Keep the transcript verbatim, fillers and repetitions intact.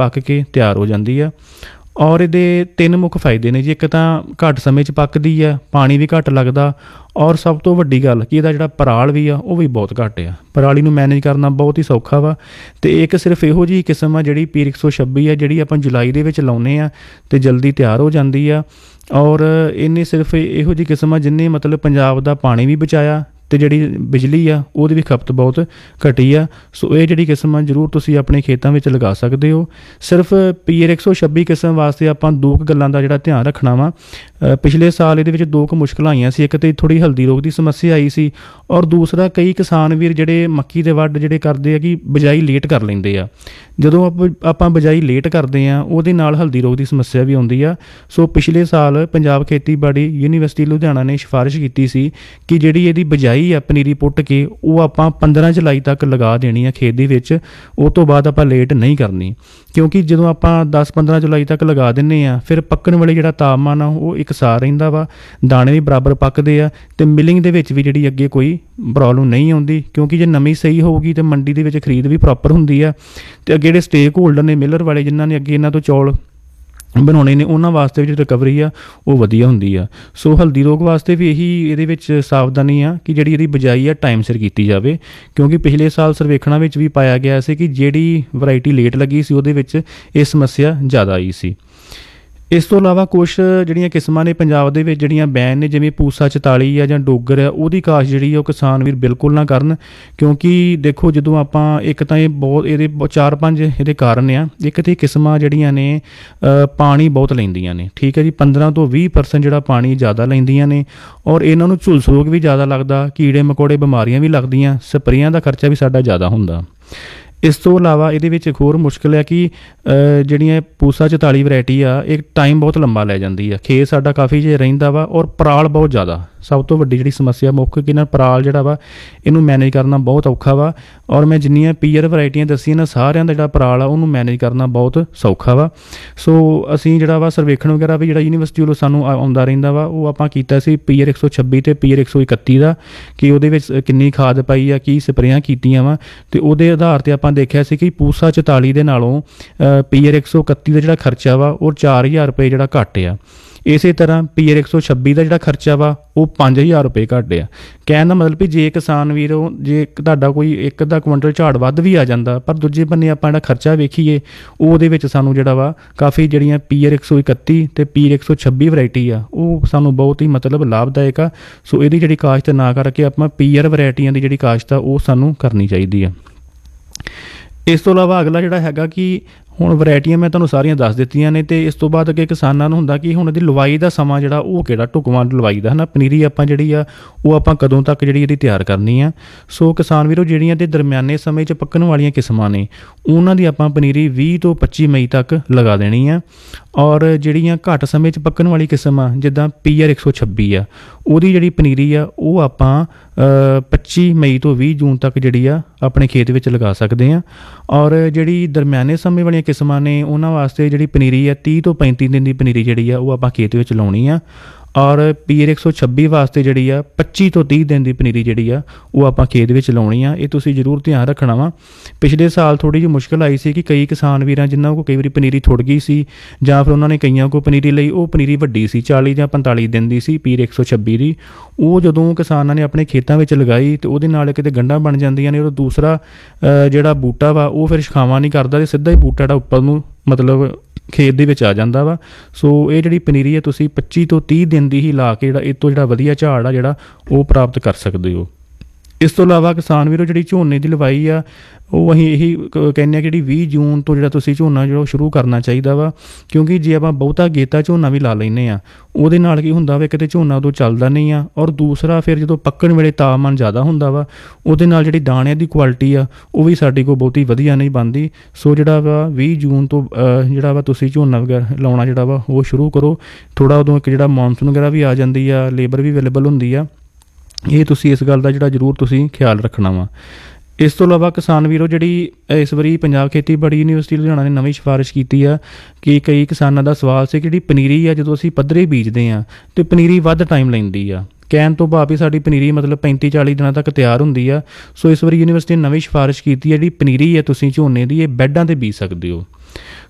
पक के तैयार हो जाती है। और ये तीन मुख फायदे ने जी। एक तो घट समय पकदी है, पानी भी घट लगता, और सब तो वड्डी गल कि इहदा जिहड़ा पराल भी आ वो भी बहुत घट आ। पराली नूं मैनेज करना बहुत ही सौखा वा। तो एक सिर्फ इहो जी किस्म आ जिहड़ी पीर एक सौ छब्बी है, जिहड़ी आपां जुलाई दे विच लाउने आ ते जल्दी तैयार हो जाती है। और इन्हें सिर्फ इहो जी किस्म आ जिन्हें मतलब पंजाब दा पानी भी बचाया तो जी बिजली आ वो भी खपत बहुत घटी आ। सो ये जी किस्म आ जरूर तुसीं अपने खेतों में लगा सकते हो। सिर्फ पीयर एक सौ छब्बी किस्म वास्ते आपां दो गल्लां दा जिहड़ा ध्यान रखना वा। पिछले साल ये दो क मुश्किल आईयां सी। एक तो थोड़ी हल्दी रोग की समस्या आई सी, और दूसरा कई किसान वीर जिहड़े मक्की दे वढ जिहड़े करदे आ कि बिजाई लेट कर लैंदे आ। जदों आपां बिजाई लेट करदे आ उहदे नाल हल्दी रोग की समस्या भी आउंदी आ। सो पिछले साल पंजाब खेतीबाड़ी यूनीवर्सिटी लुधियाना ने सिफारिश की सी कि जिहड़ी इहदी बिजाई आ पनीरी पुट के वो आपां पंद्रह जुलाई तक लगा देनी है खेत दे विच। उस तो बाद आपां लेट नहीं करनी, क्योंकि जदों आपां दस पंद्रह जुलाई तक लगा दिंदे आ फिर पक्कण वाले जिहड़ा तापमान आ वो एक सार रहिंदा वा, दाणे भी बराबर पकदे आ ते मिलिंग दे विच भी जिहड़ी अगे कोई प्रॉब्लम नहीं आउंदी। क्योंकि जे नमी सही होगी तो मंडी दे विच खरीद भी प्रॉपर हुंदी आ। ते अगे जिहड़े स्टेक होल्डर ने मिलर वाले जिन्हां ने अगे इन्हां तों चौल बनाने ने उन्होंने वास्ते भी रिकवरी आ वो वधिया हुंदी आ। सो हल्दी रोग वास्ते भी यही इहदे विच सावधानी आ कि जिहड़ी इहदी बिजाई आ टाइम सिर कीती जावे। क्योंकि पिछले साल सर्वेखणां विच भी पाया गया सी कि जिहड़ी वैरायटी लेट लगी सी उहदे विच ये समस्या ज़्यादा आई सी। इस तो इलावा कुछ जिहड़ियां किस्मां ने पंजाब दे विच जिहड़ियां बैन ने, जिवें पूसा चौताली आ जां डोगर आ, उहदी काश जिहड़ी आ किसान वीर बिल्कुल ना करन। क्योंकि देखो जदों आपां एक तां ये बहुत इहदे चार पंज इहदे कारण आ। एक तो किस्मां जिहड़ियां ने पानी बहुत लैंदियां ने, ठीक है जी, पंद्रह तो बीस परसेंट जिहड़ा पानी ज़्यादा लैंदियां ने, और इन्हां नूं झुलस रोग भी ज़्यादा लगदा, कीड़े मकोड़े बीमारियां भी लगदियां, स्प्रेयां दा खर्चा भी साडा ज़्यादा हुंदा। इस तो इलावा ये एक होर मुश्किल है कि जिहड़ियां पूसा चौताली वैरायटी आ एक टाइम बहुत लंबा लै जाती है। खेत साडा काफ़ी जे रहिंदा वा, और पराल बहुत ज़्यादा सब तो वड्डी जिहड़ी समस्या मुख कि ना पराल जिहड़ा वा इहनूं मैनेज करना बहुत औखा वा। और मैं जिन्नियां पीयर वैरायटियां दस्सियां ना सारियां दा जिहड़ा पराल आ उहनूं मैनेज करना बहुत सौखा वा। सो असीं जिहड़ा वा सर्वेखण वगैरह भी जिहड़ा यूनीवर्सिटी वल्लों सानूं आउंदा रहिंदा वा वो आपां कीता सी पीयर एक सौ छब्बी ते पीयर एक सौ इकत्ती दा कि उहदे विच किन्नी खाद पाई आ, की स्प्रेयां कीतियां वा, ते उहदे आधार ते आपां देखिआ सी कि पूसा चौताली दे नालों पीयर एक सौ इकत्ती दा जिहड़ा खर्चा वा वो चार हज़ार रुपए जिहड़ा घੱਟ आ। इस तरह पीयर एक सौ छब्बी का जिहड़ा खर्चा वा वो पाँच हज़ार रुपए घੱਟ आ। कहण दा मतलब भी जे किसान वीर जे तुहाडा कोई एक अद्धा कुंटल झाड़ वध भी आ जांदा, पर दूजे बन्ने आपां जिहड़ा खर्चा वेखीए ਉਹਦੇ ਵਿੱਚ ਸਾਨੂੰ ਜਿਹੜਾ ਵਾ ਕਾਫੀ ਜਿਹੜੀਆਂ ਪੀਆਰ एक सौ इकत्ती ਤੇ ਪੀਆਰ एक सौ छब्बी ਵੈਰਾਈਟੀ ਆ ਉਹ ਸਾਨੂੰ ਬਹੁਤ ਹੀ ਮਤਲਬ ਲਾਭਦਾਇਕ ਆ। ਸੋ ਇਹਦੀ ਜਿਹੜੀ ਕਾਸ਼ਤ ਨਾ ਕਰਕੇ ਆਪਾਂ ਪੀਆਰ ਵੈਰਾਈਟੀਆਂ ਦੀ ਜਿਹੜੀ ਕਾਸ਼ਤ ਆ ਉਹ ਸਾਨੂੰ ਕਰਨੀ ਚਾਹੀਦੀ ਆ। ਇਸ ਤੋਂ ਇਲਾਵਾ ਅਗਲਾ ਜਿਹੜਾ ਹੈਗਾ ਕਿ ਹੁਣ ਵੈਰਾਈਟੀਆਂ ਮੈਂ ਤੁਹਾਨੂੰ ਸਾਰੀਆਂ ਦੱਸ ਦਿੱਤੀਆਂ ਨੇ, ਅਤੇ ਇਸ ਤੋਂ ਬਾਅਦ ਅੱਗੇ ਕਿਸਾਨਾਂ ਨੂੰ ਹੁੰਦਾ ਕਿ ਹੁਣ ਇਹਦੀ ਲਵਾਈ ਦਾ ਸਮਾਂ ਜਿਹੜਾ ਉਹ ਕਿਹੜਾ ਢੁਕਵਾਂ ਲਵਾਈ ਦਾ ਹੈ ਨਾ, ਪਨੀਰੀ ਆਪਾਂ ਜਿਹੜੀ ਆ ਉਹ ਆਪਾਂ ਕਦੋਂ ਤੱਕ ਜਿਹੜੀ ਇਹਦੀ ਤਿਆਰ ਕਰਨੀ ਆ। ਸੋ ਕਿਸਾਨ ਵੀਰੋ ਜਿਹੜੀਆਂ ਤੇ ਦਰਮਿਆਨੇ ਸਮੇਂ 'ਚ ਪੱਕਣ ਵਾਲੀਆਂ ਕਿਸਮਾਂ ਨੇ ਉਹਨਾਂ ਦੀ ਆਪਾਂ ਪਨੀਰੀ ਵੀਹ ਤੋਂ ਪੱਚੀ ਮਈ ਤੱਕ ਲਗਾ ਦੇਣੀ ਆ। ਔਰ ਜਿਹੜੀਆਂ ਘੱਟ ਸਮੇਂ 'ਚ ਪੱਕਣ ਵਾਲੀ ਕਿਸਮ ਆ ਜਿੱਦਾਂ ਪੀਆਰ ਇੱਕ ਸੌ ਛੱਬੀ ਆ ਉਹਦੀ ਜਿਹੜੀ ਪਨੀਰੀ ਆ ਉਹ ਆਪਾਂ ਪੱਚੀ ਮਈ ਤੋਂ ਵੀਹ ਜੂਨ ਤੱਕ ਜਿਹੜੀ ਆ ਆਪਣੇ ਖੇਤ ਵਿੱਚ ਲਗਾ ਸਕਦੇ ਹਾਂ। ਔਰ ਜਿਹੜੀ ਦਰਮਿਆਨੇ ਸਮੇਂ ਵਾਲੀਆਂ ਕਿਸਮਾਂ ਨੇ ਉਹਨਾਂ ਵਾਸਤੇ ਜਿਹੜੀ ਪਨੀਰੀ ਆ ਤੀਹ ਤੋਂ ਪੈਂਤੀ ਦਿਨ ਦੀ ਪਨੀਰੀ ਜਿਹੜੀ ਆ ਉਹ ਆਪਾਂ ਖੇਤ ਵਿੱਚ ਲਾਉਣੀ ਆ। ਔਰ ਪੀਆਰ ਇੱਕ ਸੌ ਛੱਬੀ ਵਾਸਤੇ ਜਿਹੜੀ ਆ ਪੱਚੀ ਤੋਂ ਤੀਹ ਦਿਨ ਦੀ ਪਨੀਰੀ ਜਿਹੜੀ ਆ ਉਹ ਆਪਾਂ ਖੇਤ ਵਿੱਚ ਲਾਉਣੀ ਆ। ਇਹ ਤੁਸੀਂ ਜ਼ਰੂਰ ਧਿਆਨ ਰੱਖਣਾ ਵਾ। ਪਿਛਲੇ ਸਾਲ ਥੋੜ੍ਹੀ ਜਿਹੀ ਮੁਸ਼ਕਿਲ ਆਈ ਸੀ ਕਿ ਕਈ ਕਿਸਾਨ ਵੀਰਾਂ ਜਿਨ੍ਹਾਂ ਕੋਲ ਕਈ ਵਾਰੀ ਪਨੀਰੀ ਥੁੜ ਗਈ ਸੀ ਜਾਂ ਫਿਰ ਉਹਨਾਂ ਨੇ ਕਈਆਂ ਕੋਲ ਪਨੀਰੀ ਲਈ ਉਹ ਪਨੀਰੀ ਵੱਡੀ ਸੀ ਚਾਲੀ ਜਾਂ ਪੰਤਾਲੀ ਦਿਨ ਦੀ ਸੀ ਪੀਆਰ ਇੱਕ ਸੌ ਛੱਬੀ ਦੀ। ਉਹ ਜਦੋਂ ਕਿਸਾਨਾਂ ਨੇ ਆਪਣੇ ਖੇਤਾਂ ਵਿੱਚ ਲਗਾਈ ਅਤੇ ਉਹਦੇ ਨਾਲ ਕਿਤੇ ਗੰਢਾਂ ਬਣ ਜਾਂਦੀਆਂ ਨੇ ਔਰ ਦੂਸਰਾ ਜਿਹੜਾ ਬੂਟਾ ਵਾ ਉਹ ਫਿਰ ਛਾਵਾਂ ਨਹੀਂ ਕਰਦਾ ਅਤੇ ਸਿੱਧਾ ਹੀ ਬੂਟਾ ਜਿਹੜਾ ਉੱਪਰ ਨੂੰ ਮਤਲਬ ਖੇਤ ਦੇ ਵਿੱਚ ਆ ਜਾਂਦਾ ਵਾ। ਸੋ ਇਹ ਜਿਹੜੀ ਪਨੀਰੀ ਹੈ ਤੁਸੀਂ ਪੱਚੀ ਤੋਂ ਤੀਹ ਦਿਨ ਦੀ ਹੀ ਲਾ ਕੇ ਜਿਹੜਾ ਇਹ ਤੋਂ ਜਿਹੜਾ ਵਧੀਆ ਝਾੜ ਆ ਜਿਹੜਾ ਉਹ ਪ੍ਰਾਪਤ ਕਰ ਸਕਦੇ ਹੋ। ਇਸ ਤੋਂ ਇਲਾਵਾ ਕਿਸਾਨ ਵੀਰੋ ਜਿਹੜੀ ਝੋਨੇ ਦੀ ਲਵਾਈ ਆ ਉਹ ਅਸੀਂ ਇਹੀ ਕਹਿੰਦੇ ਹਾਂ ਕਿ ਜਿਹੜੀ ਵੀਹ ਜੂਨ ਤੋਂ ਜਿਹੜਾ ਤੁਸੀਂ ਝੋਨਾ ਜਿਹੜਾ ਸ਼ੁਰੂ ਕਰਨਾ ਚਾਹੀਦਾ ਵਾ। ਕਿਉਂਕਿ ਜੇ ਆਪਾਂ ਬਹੁਤਾ ਗੇਤਾ ਝੋਨਾ ਵੀ ਲਾ ਲੈਂਦੇ ਹਾਂ ਉਹਦੇ ਨਾਲ ਕੀ ਹੁੰਦਾ ਵਾ, ਕਿਤੇ ਝੋਨਾ ਉਦੋਂ ਚੱਲਦਾ ਨਹੀਂ ਆ ਔਰ ਦੂਸਰਾ ਫਿਰ ਜਦੋਂ ਪੱਕਣ ਵੇਲੇ ਤਾਪਮਾਨ ਜ਼ਿਆਦਾ ਹੁੰਦਾ ਵਾ ਉਹਦੇ ਨਾਲ ਜਿਹੜੀ ਦਾਣਿਆਂ ਦੀ ਕੁਆਲਿਟੀ ਆ ਉਹ ਵੀ ਸਾਡੀ ਕੋਲ ਬਹੁਤੀ ਵਧੀਆ ਨਹੀਂ ਬਣਦੀ। ਸੋ ਜਿਹੜਾ ਵਾ ਵੀਹ ਜੂਨ ਤੋਂ ਜਿਹੜਾ ਵਾ ਤੁਸੀਂ ਝੋਨਾ ਵਗੈਰਾ ਲਾਉਣਾ ਜਿਹੜਾ ਵਾ ਉਹ ਸ਼ੁਰੂ ਕਰੋ। ਥੋੜ੍ਹਾ ਉਦੋਂ ਇੱਕ ਜਿਹੜਾ ਮੌਨਸੂਨ ਵਗੈਰਾ ਵੀ ਆ ਜਾਂਦੀ ਆ, ਲੇਬਰ ਵੀ ਅਵੇਲੇਬਲ ਹੁੰਦੀ ਆ। ਇਹ ਤੁਸੀਂ ਇਸ ਗੱਲ ਦਾ ਜਿਹੜਾ ਜ਼ਰੂਰ ਤੁਸੀਂ ਖਿਆਲ ਰੱਖਣਾ ਵਾ। ਇਸ ਤੋਂ ਇਲਾਵਾ ਕਿਸਾਨ ਵੀਰੋ ਜਿਹੜੀ ਇਸ ਵਾਰੀ ਪੰਜਾਬ ਖੇਤੀਬਾੜੀ ਯੂਨੀਵਰਸਿਟੀ ਲੁਧਿਆਣਾ ਨੇ ਨਵੀਂ ਸਿਫਾਰਿਸ਼ ਕੀਤੀ ਆ ਕਿ ਕਈ ਕਿਸਾਨਾਂ ਦਾ ਸਵਾਲ ਸੀ ਕਿ ਜਿਹੜੀ ਪਨੀਰੀ ਆ ਜਦੋਂ ਅਸੀਂ ਪੱਧਰੇ ਬੀਜਦੇ ਹਾਂ ਅਤੇ ਪਨੀਰੀ ਵੱਧ ਟਾਈਮ ਲੈਂਦੀ ਆ। ਕਹਿਣ ਤੋਂ ਭਾਵ ਵੀ ਸਾਡੀ ਪਨੀਰੀ ਮਤਲਬ ਪੈਂਤੀ ਚਾਲੀ ਦਿਨਾਂ ਤੱਕ ਤਿਆਰ ਹੁੰਦੀ ਆ। ਸੋ ਇਸ ਵਾਰੀ ਯੂਨੀਵਰਸਿਟੀ ਨੇ ਨਵੀਂ ਸਿਫਾਰਿਸ਼ ਕੀਤੀ ਹੈ ਜਿਹੜੀ ਪਨੀਰੀ ਹੈ ਤੁਸੀਂ ਝੋਨੇ ਦੀ ਇਹ ਬੈੱਡਾਂ 'ਤੇ ਬੀਜ ਸਕਦੇ ਹੋ।